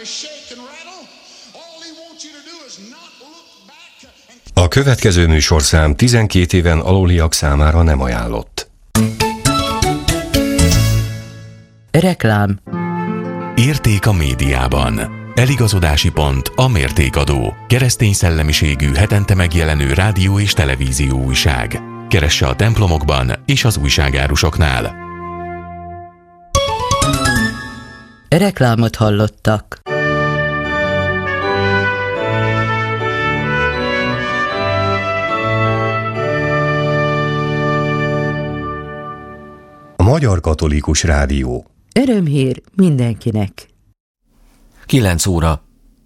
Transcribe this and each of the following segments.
A következő műsorszám 12 éven aluliak számára nem ajánlott. Reklám. Érték a médiában. Eligazodási pont a Mértékadó. Keresztény szellemiségű, hetente megjelenő rádió és televízió újság. Keresse a templomokban és az újságárusoknál. Reklámot hallottak. A Magyar Katolikus Rádió. Örömhír mindenkinek. 9 óra.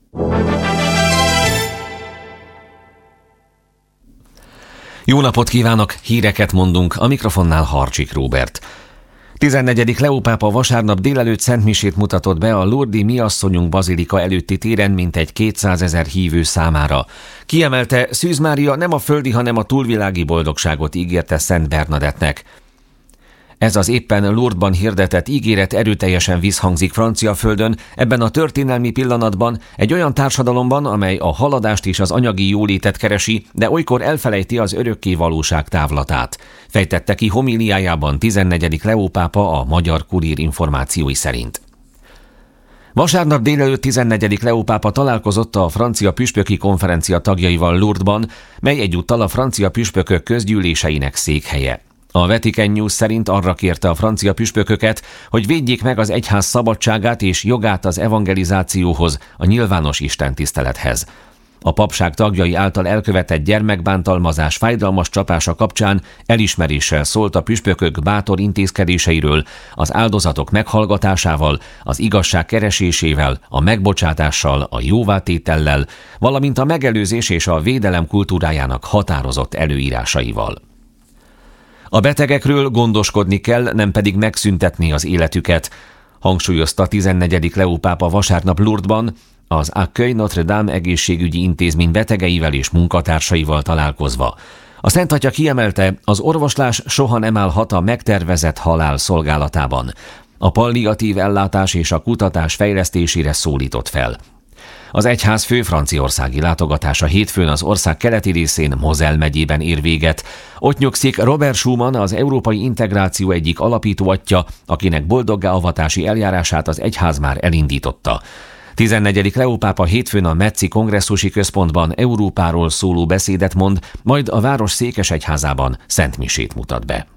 Jó napot kívánok, híreket mondunk, a mikrofonnál Harcsik Róbert. 14. Leó pápa vasárnap délelőtt szentmisét mutatott be a Lourdes Mi Asszonyunk bazilika előtti téren mintegy 200 000 hívő számára. Kiemelte, Szűz Mária nem a földi, hanem a túlvilági boldogságot ígérte Szent Bernadettnek. Ez az éppen Lourdesban hirdetett ígéret erőteljesen visszhangzik francia földön, ebben a történelmi pillanatban, egy olyan társadalomban, amely a haladást és az anyagi jólétet keresi, de olykor elfelejti az örökké valóság távlatát. Fejtette ki homíliájában 14. Leó pápa a Magyar Kurír információi szerint. Vasárnap délelőtt 14. Leó pápa találkozott a francia püspöki konferencia tagjaival Lourdesban, mely egyúttal a francia püspökök közgyűléseinek székhelye. A Vatican News szerint arra kérte a francia püspököket, hogy védjék meg az egyház szabadságát és jogát az evangelizációhoz, a nyilvános istentisztelethez. A papság tagjai által elkövetett gyermekbántalmazás fájdalmas csapása kapcsán elismeréssel szólt a püspökök bátor intézkedéseiről, az áldozatok meghallgatásával, az igazság keresésével, a megbocsátással, a jóvátétellel, valamint a megelőzés és a védelem kultúrájának határozott előírásaival. A betegekről gondoskodni kell, nem pedig megszüntetni az életüket, hangsúlyozta 14. Leó pápa vasárnap Lourdesban, az Accueil Notre-Dame egészségügyi intézmény betegeivel és munkatársaival találkozva. A Szent Atya kiemelte, az orvoslás soha nem állhat a megtervezett halál szolgálatában. A palliatív ellátás és a kutatás fejlesztésére szólított fel. Az egyház fő franciaországi látogatása hétfőn az ország keleti részén, Moselle megyében ér véget. Ott nyugszik Robert Schuman, az európai integráció egyik alapító atyja, akinek boldoggá avatási eljárását az egyház már elindította. 14. Leó pápa hétfőn a Metzi kongresszusi központban Európáról szóló beszédet mond, majd a város székesegyházában szentmisét mutat be.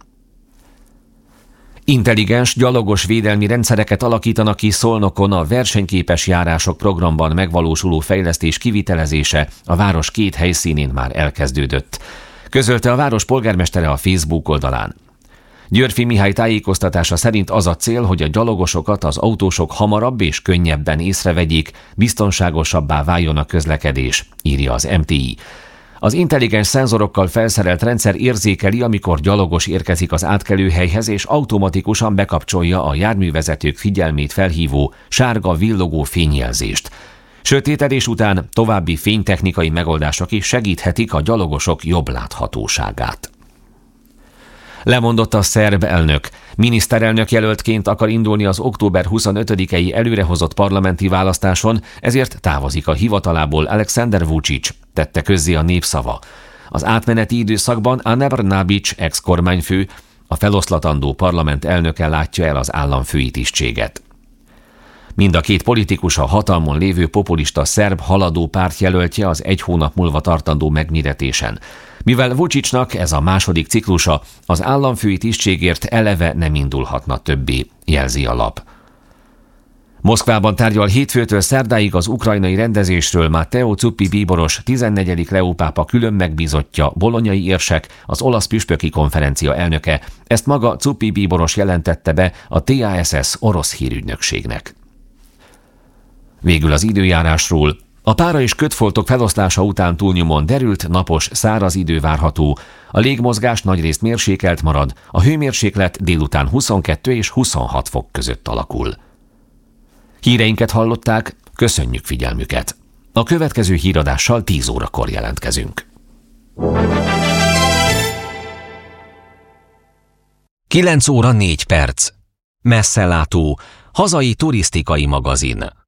Intelligens, gyalogos védelmi rendszereket alakítanak ki Szolnokon a versenyképes járások programban megvalósuló fejlesztés kivitelezése a város 2 helyszínén már elkezdődött. Közölte a város polgármestere a Facebook oldalán. Györffy Mihály tájékoztatása szerint az a cél, hogy a gyalogosokat az autósok hamarabb és könnyebben észrevegyék, biztonságosabbá váljon a közlekedés, írja az MTI. Az intelligens szenzorokkal felszerelt rendszer érzékeli, amikor gyalogos érkezik az átkelőhelyhez, és automatikusan bekapcsolja a járművezetők figyelmét felhívó sárga villogó fényjelzést. Sötétedés után további fénytechnikai megoldások is segíthetik a gyalogosok jobb láthatóságát. Lemondott a szerb elnök. Miniszterelnök jelöltként akar indulni az október 25-i előrehozott parlamenti választáson, ezért távozik a hivatalából Aleksandar Vučić, tette közzé a Népszava. Az átmeneti időszakban Ana Brnabić ex-kormányfő, a feloszlatandó parlament elnöke látja el az államfői tisztséget. Mind a két politikus a hatalmon lévő populista szerb haladó pártjelöltje az 1 hónap múlva tartandó megméretésen. Mivel Vučićnak ez a második ciklusa, az államfői tisztségért eleve nem indulhatna többé, jelzi a lap. Moszkvában tárgyal hétfőtől szerdáig az ukrajnai rendezésről Matteo Zuppi bíboros, 14. Leó pápa külön megbízottja, bolonyai érsek, az olasz püspöki konferencia elnöke. Ezt maga Zuppi bíboros jelentette be a TASS orosz hírügynökségnek. Végül az időjárásról. A pára és kötfoltok feloszlása után túlnyomon derült, napos, száraz idő várható. A légmozgás nagyrészt mérsékelt marad, a hőmérséklet délután 22 és 26 fok között alakul. Híreinket hallották, köszönjük figyelmüket. A következő híradással 10 órakor jelentkezünk. 9 óra 4 perc. Messzelátó, hazai turisztikai magazin.